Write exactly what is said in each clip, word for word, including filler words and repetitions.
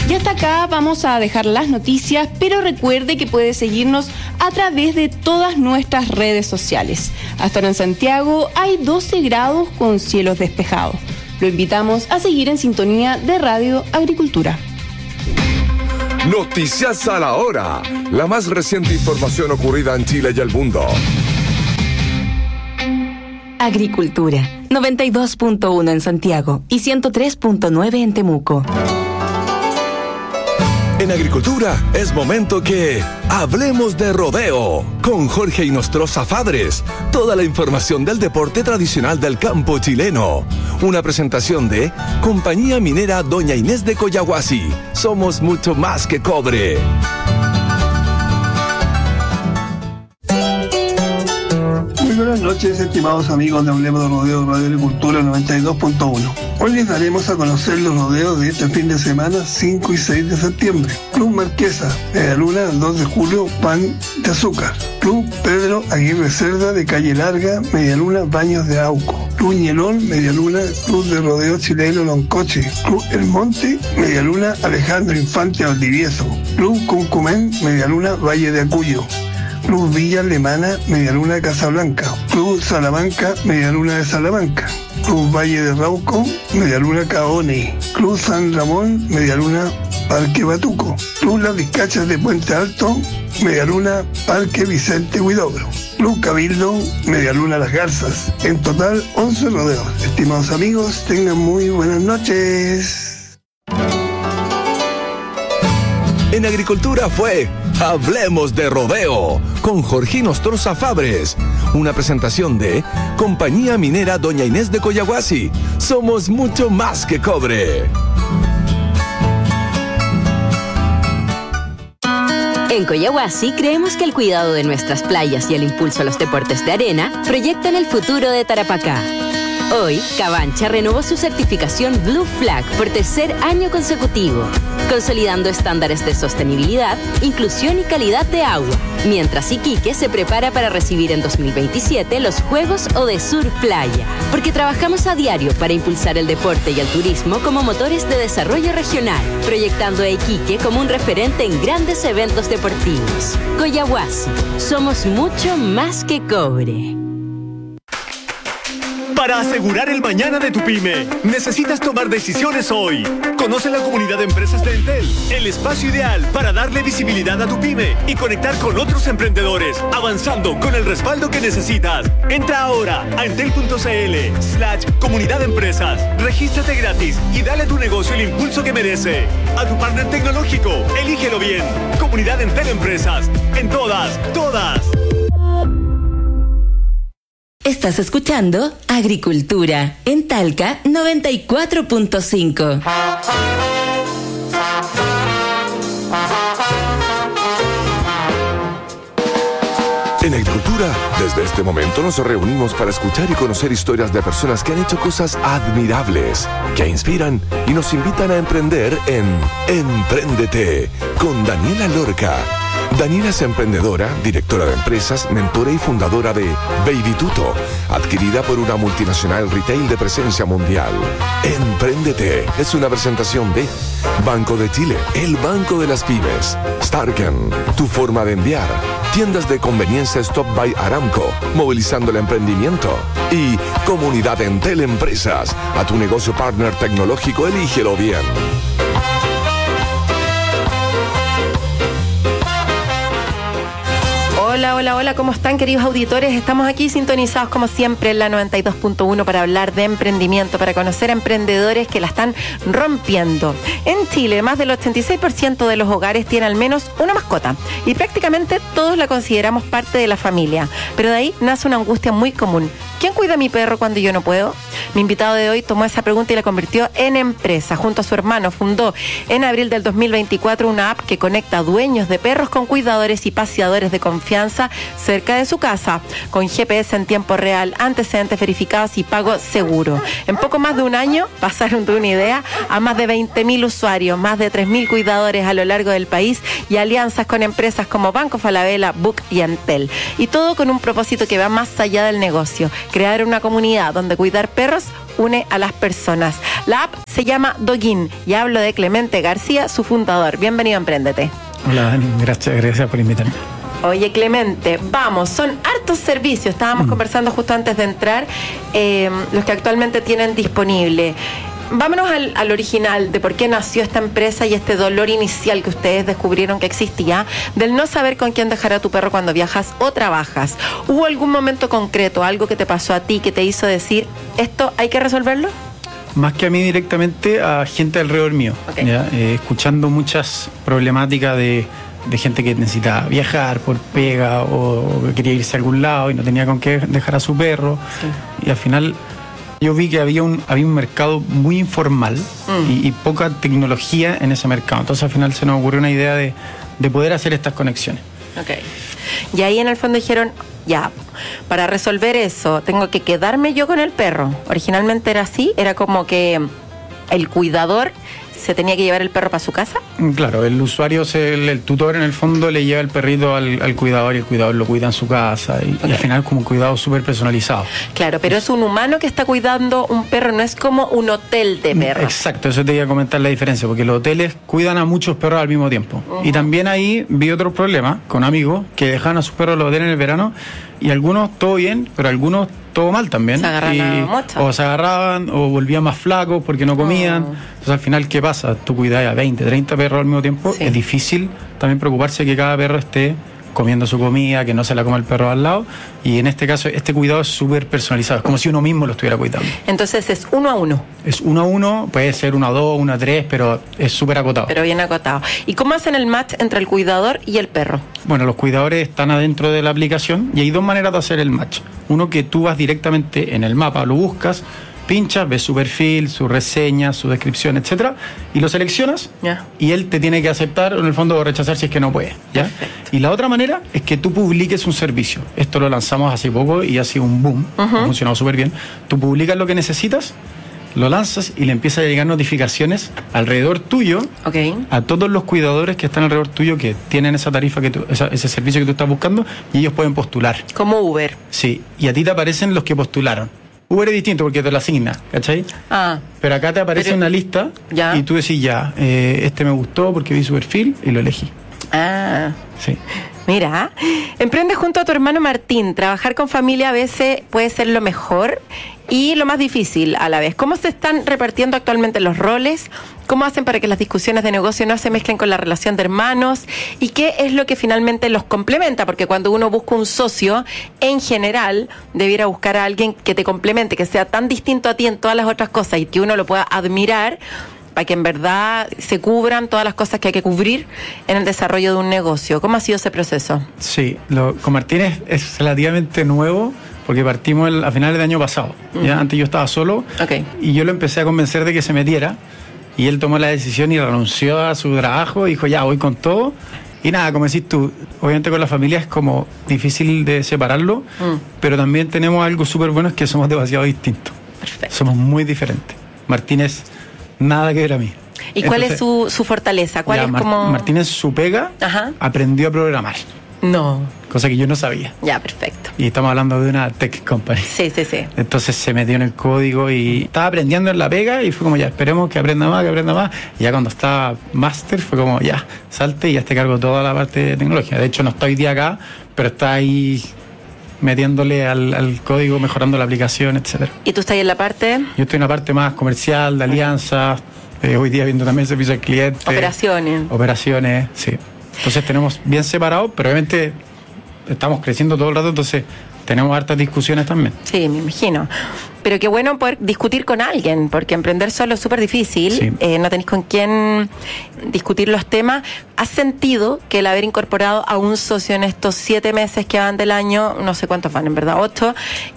Y hasta acá vamos a dejar las noticias, pero recuerde que puede seguirnos a través de todas nuestras redes sociales. Hasta ahora en Santiago hay doce grados con cielos despejados. Lo invitamos a seguir en sintonía de Radio Agricultura. Noticias a la hora. La más reciente información ocurrida en Chile y el mundo. Agricultura, noventa y dos punto uno en Santiago y ciento tres punto nueve en Temuco. En Agricultura es momento que hablemos de rodeo con Jorge Inostroza Fadres. Toda la información del deporte tradicional del campo chileno. Una presentación de Compañía Minera Doña Inés de Collahuasi. Somos mucho más que cobre. Muy buenas noches, estimados amigos de Hablemos de Rodeo Radio Agricultura noventa y dos punto uno. Hoy les daremos a conocer los rodeos de este fin de semana cinco y seis de septiembre. Club Marquesa, Media Luna, dos de julio, Pan de Azúcar. Club Pedro Aguirre Cerda de Calle Larga, Media Luna, Baños de Auco. Club Ñelón, Media Luna, Club de Rodeo Chileno Loncoche. Club El Monte, Media Luna, Alejandro Infante Valdivieso. Club Cuncumén, Media Luna, Valle de Acuyo. Club Villa Alemana, Media Luna de Casablanca. Club Salamanca, Media Luna de Salamanca. Club Valle de Rauco, Media Luna Caone. Club San Ramón, Media Luna Parque Batuco. Club Las Vizcachas de Puente Alto, Media Luna Parque Vicente Huidobro. Club Cabildo, Media Luna Las Garzas. En total, once rodeos. Estimados amigos, tengan muy buenas noches. En Agricultura fue Hablemos de Rodeo con Jorge Inostroza Fabres. Una presentación de Compañía Minera Doña Inés de Collahuasi. Somos mucho más que cobre. En Collahuasi creemos que el cuidado de nuestras playas y el impulso a los deportes de arena proyectan el futuro de Tarapacá. Hoy, Cabancha renovó su certificación Blue Flag por tercer año consecutivo, consolidando estándares de sostenibilidad, inclusión y calidad de agua, mientras Iquique se prepara para recibir en dos mil veintisiete los Juegos Odesur Playa, porque trabajamos a diario para impulsar el deporte y el turismo como motores de desarrollo regional, proyectando a Iquique como un referente en grandes eventos deportivos. Collahuasi, somos mucho más que cobre. Para asegurar el mañana de tu pyme, necesitas tomar decisiones hoy. Conoce la comunidad de empresas de Entel, el espacio ideal para darle visibilidad a tu pyme y conectar con otros emprendedores, avanzando con el respaldo que necesitas. Entra ahora a entel.cl slash comunidad de empresas. Regístrate gratis y dale a tu negocio el impulso que merece. A tu partner tecnológico, elígelo bien. Comunidad Entel Empresas. En todas, todas. Estás escuchando Agricultura en Talca noventa y cuatro punto cinco. En Agricultura, desde este momento nos reunimos para escuchar y conocer historias de personas que han hecho cosas admirables, que inspiran y nos invitan a emprender en Empréndete con Daniela Lorca. Daniela es emprendedora, directora de empresas, mentora y fundadora de Baby Tuto, adquirida por una multinacional retail de presencia mundial. Empréndete es una presentación de Banco de Chile, el banco de las pymes. Starken, tu forma de enviar. Tiendas de conveniencia Stop by Aramco, movilizando el emprendimiento. Y Comunidad Entel Empresas, a tu negocio partner tecnológico, elígelo bien. Hola, hola, hola, ¿cómo están, queridos auditores? Estamos aquí sintonizados como siempre en la noventa y dos punto uno para hablar de emprendimiento, para conocer a emprendedores que la están rompiendo. En Chile, más del ochenta y seis por ciento de los hogares tiene al menos una mascota y prácticamente todos la consideramos parte de la familia. Pero de ahí nace una angustia muy común. ¿Quién cuida a mi perro cuando yo no puedo? Mi invitado de hoy tomó esa pregunta y la convirtió en empresa. Junto a su hermano fundó en abril del dos mil veinticuatro una app que conecta a dueños de perros con cuidadores y paseadores de confianza ubicada cerca de su casa, con G P S en tiempo real, antecedentes verificados y pago seguro. En poco más de un año pasaron de una idea a más de veinte mil usuarios, más de tres mil cuidadores a lo largo del país y alianzas con empresas como Banco Falabella, Book y Entel. Y todo con un propósito que va más allá del negocio, crear una comunidad donde cuidar perros une a las personas. La app se llama Dogin y hablo de Clemente García, su fundador. Bienvenido a Emprendete. Hola Dani, gracias, gracias por invitarme. Oye Clemente, vamos, son hartos servicios, estábamos mm. conversando justo antes de entrar, eh, los que actualmente tienen disponible. Vámonos al, al original de por qué nació esta empresa y este dolor inicial que ustedes descubrieron que existía, del no saber con quién dejar a tu perro cuando viajas o trabajas. ¿Hubo algún momento concreto, algo que te pasó a ti que te hizo decir, esto hay que resolverlo? Más que a mí directamente, a gente alrededor mío. Okay. ¿Ya? Eh, escuchando muchas problemáticas de, de gente que necesitaba viajar por pega o, o que quería irse a algún lado y no tenía con qué dejar a su perro. Sí. Y al final yo vi que había un, había un mercado muy informal mm. y, y poca tecnología en ese mercado. Entonces al final se nos ocurrió una idea de, de poder hacer estas conexiones. Ok. Y ahí en el fondo dijeron, ya, para resolver eso, tengo que quedarme yo con el perro. Originalmente era así, era como que el cuidador se tenía que llevar el perro para su casa. Claro, el usuario, se, el, el tutor en el fondo le lleva el perrito al, al cuidador y el cuidador lo cuida en su casa y, okay. y al final es como un cuidado súper personalizado. Claro, pero es un humano que está cuidando un perro, no es como un hotel de perros. Exacto, eso te iba a comentar la diferencia, porque los hoteles cuidan a muchos perros al mismo tiempo. Uh-huh. Y también ahí vi otro problema con amigos que dejaban a sus perros en los hoteles en el verano y algunos todo bien, pero algunos todo mal también. Se agarraban y, a mocha. O se agarraban o volvían más flacos porque no comían. Oh. Entonces al final, ¿qué pasa? Tú cuidas a veinte, treinta perros al mismo tiempo. Sí. Es difícil también preocuparse que cada perro esté comiendo su comida, que no se la coma el perro al lado. Y en este caso, este cuidado es súper personalizado. Es como si uno mismo lo estuviera cuidando. Entonces es uno a uno. Es uno a uno, puede ser uno a dos, uno a tres, pero es súper acotado. Pero bien acotado. ¿Y cómo hacen el match entre el cuidador y el perro? Bueno, los cuidadores están adentro de la aplicación y hay dos maneras de hacer el match. Uno que tú vas directamente en el mapa, lo buscas, pinchas, ves su perfil, su reseña, su descripción, etcétera, y lo seleccionas yeah. y él te tiene que aceptar o en el fondo rechazar si es que no puede. ¿Ya? Y la otra manera es que tú publiques un servicio. Esto lo lanzamos hace poco y ha sido un boom, uh-huh. ha funcionado súper bien. Tú publicas lo que necesitas, lo lanzas y le empiezan a llegar notificaciones alrededor tuyo okay. a todos los cuidadores que están alrededor tuyo que tienen esa tarifa, que tú, esa, ese servicio que tú estás buscando y ellos pueden postular. Como Uber. Sí, y a ti te aparecen los que postularon. Uber es distinto porque te lo asigna, ¿cachai? Ah. Pero acá te aparece pero, una lista ya. y tú decís ya, eh, este me gustó porque vi su perfil y lo elegí. Ah. Sí. Mira, emprendes junto a tu hermano Martín. Trabajar con familia a veces puede ser lo mejor y lo más difícil a la vez. ¿Cómo se están repartiendo actualmente los roles? ¿Cómo hacen para que las discusiones de negocio no se mezclen con la relación de hermanos? ¿Y qué es lo que finalmente los complementa? Porque cuando uno busca un socio, en general, debiera buscar a alguien que te complemente, que sea tan distinto a ti en todas las otras cosas y que uno lo pueda admirar, para que en verdad se cubran todas las cosas que hay que cubrir en el desarrollo de un negocio. ¿Cómo ha sido ese proceso? Sí, lo, con Martín es, es relativamente nuevo porque partimos el, a finales del año pasado. Uh-huh. ¿Ya? Antes yo estaba solo okay. y yo lo empecé a convencer de que se metiera y él tomó la decisión y renunció a su trabajo y dijo ya, voy con todo. Y nada, como decís tú, obviamente con la familia es como difícil de separarlo, uh-huh. pero también tenemos algo súper bueno, es que somos demasiado distintos. Perfecto. Somos muy diferentes. Martín es nada que ver a mí. ¿Y cuál Entonces, es su, su fortaleza? ¿Cuál ya, es Mar- como...? Martínez, su pega, Ajá. aprendió a programar. No. Cosa que yo no sabía. Ya, perfecto. Y estamos hablando de una tech company. Sí, sí, sí. Entonces se metió en el código y estaba aprendiendo en la pega y fue como ya, esperemos que aprenda más, que aprenda más. Y ya cuando estaba máster fue como ya, salte y ya te cargo toda la parte de tecnología. De hecho no está hoy día acá, pero está ahí metiéndole al, al código, mejorando la aplicación, etcétera. ¿Y tú estás ahí en la parte? Yo estoy en la parte más comercial, de alianzas, eh, hoy día viendo también servicio al cliente. Operaciones. Operaciones, sí. Entonces tenemos bien separados, pero obviamente estamos creciendo todo el rato, entonces tenemos hartas discusiones también. Sí, me imagino. Pero qué bueno poder discutir con alguien, porque emprender solo es súper difícil, sí. eh, no tenéis con quién discutir los temas. ¿Has sentido que el haber incorporado a un socio en estos siete meses que van del año, no sé cuántos van, en verdad, ocho,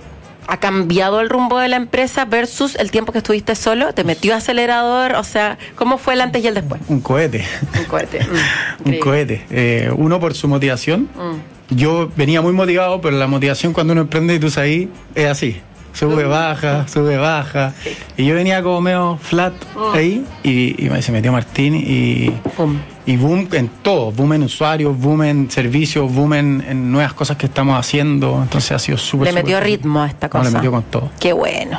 ha cambiado el rumbo de la empresa versus el tiempo que estuviste solo? ¿Te metió acelerador? O sea, ¿cómo fue el antes y el después? Un cohete. Un cohete. Mm, un cohete. Eh, uno por su motivación. Mm. yo venía muy motivado, pero la motivación cuando uno emprende, y tú sabes, es así. Sube, baja, sube, baja. Sí. Y yo venía como medio flat oh. ahí y, y se metió Martín y boom. y boom en todo. Boom en usuarios, boom en servicios, boom en, en nuevas cosas que estamos haciendo. Entonces ha sido súper, Le metió súper ritmo a esta cosa. No, le metió con todo. Qué bueno.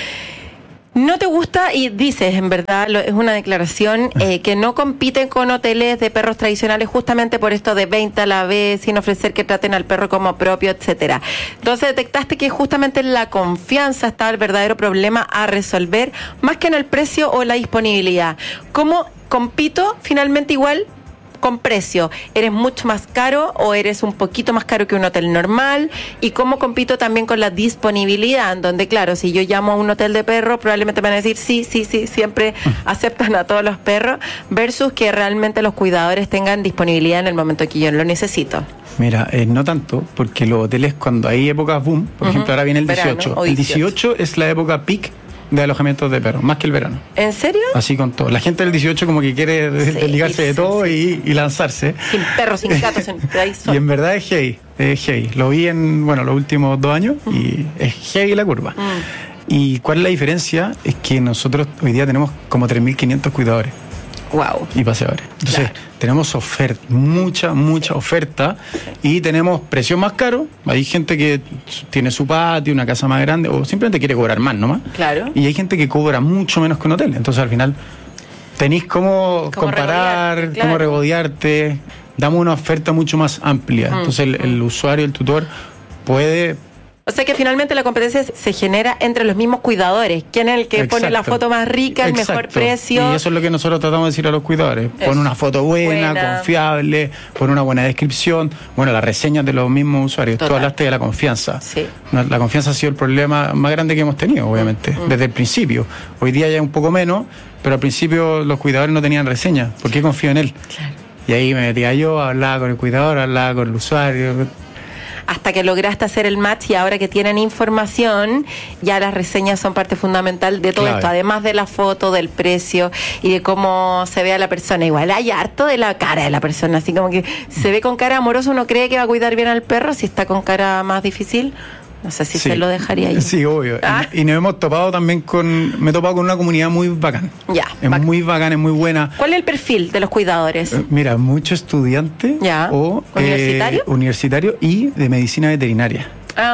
No te gusta, y dices, en verdad, lo, es una declaración, eh, que no compiten con hoteles de perros tradicionales justamente por esto de veinte a la vez, sin ofrecer que traten al perro como propio, etcétera. Entonces detectaste que justamente en la confianza está el verdadero problema a resolver, más que en el precio o la disponibilidad. ¿Cómo compito finalmente igual con precio? ¿Eres mucho más caro o eres un poquito más caro que un hotel normal? ¿Y cómo compito también con la disponibilidad? En donde, claro, si yo llamo a un hotel de perros, probablemente me van a decir sí, sí, sí, siempre aceptan a todos los perros, versus que realmente los cuidadores tengan disponibilidad en el momento que yo lo necesito. Mira, eh, no tanto, porque los hoteles cuando hay épocas boom, por uh-huh. ejemplo, ahora viene el dieciocho. Verano, el dieciocho es la época peak de alojamientos de perros, más que el verano. ¿En serio? Así con todo. La gente del dieciocho como que quiere sí, desligarse de todo sí. y, y lanzarse. Sin perros, sin gatos, sin y en verdad es heavy, es heavy. Lo vi en, bueno, los últimos dos años uh-huh. y es heavy la curva. Uh-huh. ¿Y cuál es la diferencia? Es que nosotros hoy día tenemos como tres mil quinientos cuidadores. Wow. Y paseadores. Entonces, claro. tenemos oferta, mucha, mucha oferta, y tenemos precios más caros. Hay gente que tiene su patio, una casa más grande, o simplemente quiere cobrar más nomás. Claro. Y hay gente que cobra mucho menos que un hotel. Entonces, al final, tenéis cómo, cómo comparar, regodearte, claro. cómo regodearte. Damos una oferta mucho más amplia. Mm. Entonces, el, el usuario, el tutor, puede... O sea que finalmente la competencia se genera entre los mismos cuidadores. ¿Quién es el que Exacto. pone la foto más rica, el Exacto. mejor precio? Y eso es lo que nosotros tratamos de decir a los cuidadores. Pon una foto buena, buena, confiable, pon una buena descripción. Bueno, las reseñas de los mismos usuarios. Total. Tú hablaste de la confianza. Sí. La confianza ha sido el problema más grande que hemos tenido, obviamente, mm. desde el principio. Hoy día ya un poco menos, pero al principio los cuidadores no tenían reseñas. ¿Por qué confío en él? Claro. Y ahí me metía yo, hablaba con el cuidador, hablaba con el usuario... Hasta que lograste hacer el match, y ahora que tienen información, ya las reseñas son parte fundamental de todo claro. esto, además de la foto, del precio y de cómo se ve a la persona. Igual hay harto de la cara de la persona, así como que si se ve con cara amorosa, uno cree que va a cuidar bien al perro. Si está con cara más difícil, no sé si sí. se lo dejaría ahí. Sí, obvio. ¿Ah? Y, y nos hemos topado también con... Me he topado con una comunidad muy bacán. Ya. Es bacán. Muy bacán, es muy buena. ¿Cuál es el perfil de los cuidadores? Eh, mira, mucho estudiante. Ya. O... ¿Universitario? Eh, universitario y de medicina veterinaria.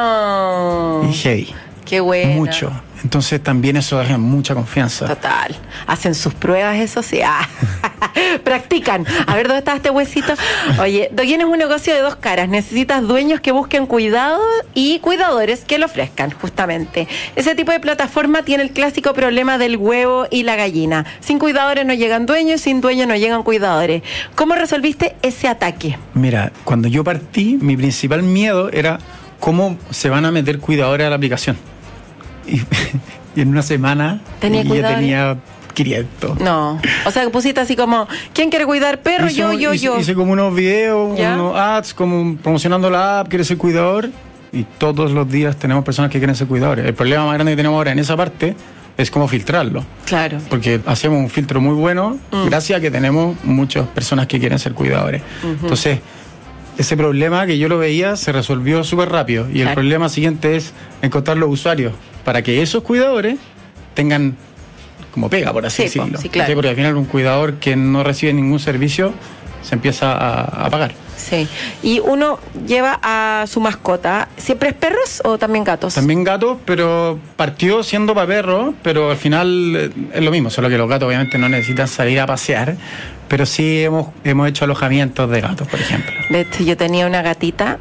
Oh. Y heavy. Qué bueno. Mucho. Entonces también eso da mucha confianza. Total. Hacen sus pruebas, eso sí. Ah. Practican. A ver, ¿dónde está este huesito? Oye, Doguín es un negocio de dos caras. Necesitas dueños que busquen cuidado y cuidadores que lo ofrezcan, justamente. Ese tipo de plataforma tiene el clásico problema del huevo y la gallina. Sin cuidadores no llegan dueños, sin dueños no llegan cuidadores. ¿Cómo resolviste ese ataque? Mira, cuando yo partí, mi principal miedo era cómo se van a meter cuidadores a la aplicación. Y, y en una semana ¿Tenía ya cuidadores? tenía quinientos. No, o sea, pusiste así como, ¿quién quiere cuidar perro? Hice, yo, yo, hice, yo. Hice como unos videos, ¿Ya? unos ads, como promocionando la app, quiere ser cuidador, y todos los días tenemos personas que quieren ser cuidadores. El problema más grande que tenemos ahora en esa parte es cómo filtrarlo. Claro. Porque hacemos un filtro muy bueno, mm. gracias a que tenemos muchas personas que quieren ser cuidadores. Uh-huh. Entonces, ese problema que yo lo veía se resolvió súper rápido. Y claro. el problema siguiente es encontrar los usuarios para que esos cuidadores tengan como pega, por así sí, decirlo. Sí, claro. Porque al final un cuidador que no recibe ningún servicio se empieza a, a pagar. Sí. Y uno lleva a su mascota, ¿siempre es perros o también gatos? También gatos, pero partió siendo para perros, pero al final es lo mismo, solo que los gatos obviamente no necesitan salir a pasear, pero sí hemos, hemos hecho alojamientos de gatos, por ejemplo. De hecho, yo tenía una gatita,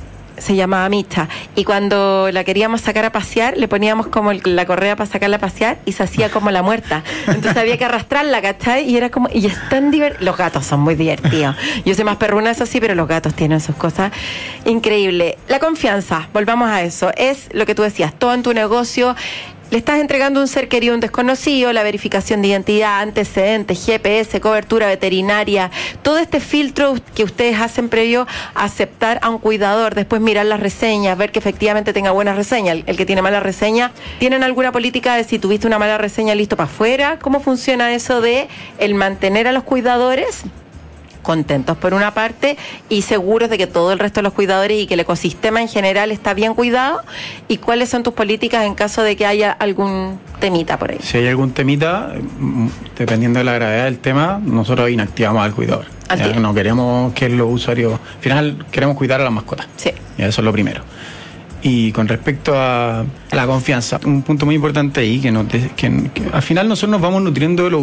se llamaba Micha, y cuando la queríamos sacar a pasear, le poníamos como el, la correa para sacarla a pasear y se hacía como la muerta. Entonces había que arrastrarla, ¿cachai? Y era como, y es tan divertido. Los gatos son muy divertidos. Yo soy más perruna, eso sí, pero los gatos tienen sus cosas increíbles. La confianza, volvamos a eso, es lo que tú decías, todo en tu negocio. Le estás entregando un ser querido a un desconocido, la verificación de identidad, antecedentes, G P S, cobertura veterinaria, todo este filtro que ustedes hacen previo a aceptar a un cuidador, después mirar las reseñas, ver que efectivamente tenga buenas reseñas. El, el que tiene mala reseña, ¿tienen alguna política de si tuviste una mala reseña listo para afuera? ¿Cómo funciona eso de el mantener a los cuidadores contentos por una parte y seguros de que todo el resto de los cuidadores y que el ecosistema en general está bien cuidado? ¿Y cuáles son tus políticas en caso de que haya algún temita por ahí? Si hay algún temita, dependiendo de la gravedad del tema, nosotros inactivamos al cuidador. Ya, no queremos que los usuarios... Al final queremos cuidar a las mascotas. Sí. Y eso es lo primero. Y con respecto a la confianza, un punto muy importante ahí, que, nos de, que, que al final nosotros nos vamos nutriendo de los